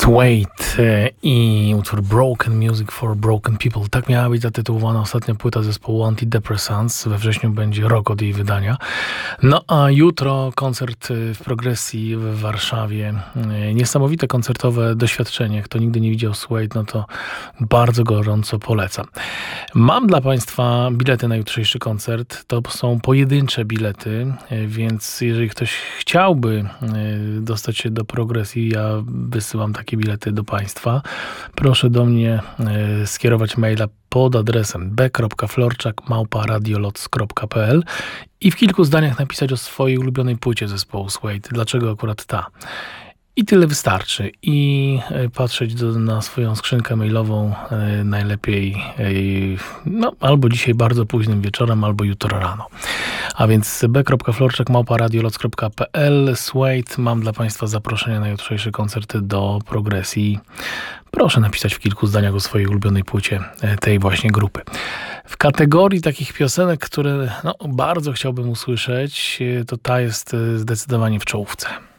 Suede i utwór Broken Music for Broken People. Tak miała być zatytułowana ostatnia płyta zespołu Antidepressants. We wrześniu będzie rok od jej wydania. No a jutro koncert w Progresji w Warszawie. Niesamowite koncertowe doświadczenie. Kto nigdy nie widział Suede, no to bardzo gorąco polecam. Mam dla Państwa bilety na jutrzejszy koncert. To są pojedyncze bilety, więc jeżeli ktoś chciałby dostać się do Progresji, ja wysyłam takie bilety do Państwa. Proszę do mnie skierować maila pod adresem b.florczak@radioloc.pl i w kilku zdaniach napisać o swojej ulubionej płycie zespołu Suede. Dlaczego akurat ta? I tyle wystarczy. I patrzeć na swoją skrzynkę mailową najlepiej albo dzisiaj bardzo późnym wieczorem, albo jutro rano. A więc b.florczak@radioloc.pl. Suede. Mam dla Państwa zaproszenie na jutrzejsze koncerty do Progresji. Proszę napisać w kilku zdaniach o swojej ulubionej płycie tej właśnie grupy. W kategorii takich piosenek, które bardzo chciałbym usłyszeć, to ta jest zdecydowanie w czołówce.